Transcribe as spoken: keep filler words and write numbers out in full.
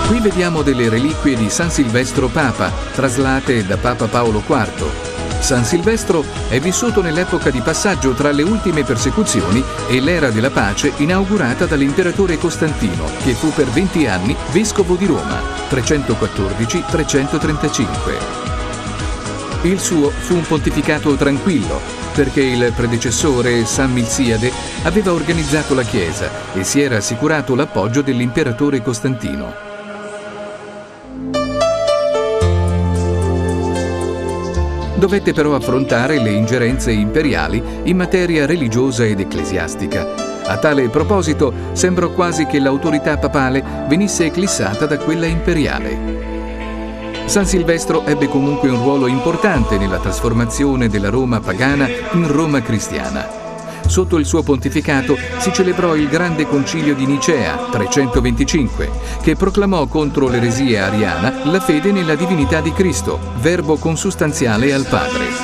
Qui vediamo delle reliquie di San Silvestro Papa, traslate da Papa Paolo quarto. San Silvestro è vissuto nell'epoca di passaggio tra le ultime persecuzioni e l'era della pace inaugurata dall'imperatore Costantino, che fu per venti anni vescovo di Roma, trecentoquattordici trecentotrentacinque. Il suo fu un pontificato tranquillo, perché il predecessore, San Milziade, aveva organizzato la Chiesa e si era assicurato l'appoggio dell'imperatore Costantino. Dovette però affrontare le ingerenze imperiali in materia religiosa ed ecclesiastica. A tale proposito, sembrò quasi che l'autorità papale venisse eclissata da quella imperiale. San Silvestro ebbe comunque un ruolo importante nella trasformazione della Roma pagana in Roma cristiana. Sotto il suo pontificato si celebrò il Grande Concilio di Nicea, trecentoventicinque, che proclamò contro l'eresia ariana la fede nella divinità di Cristo, verbo consustanziale al Padre.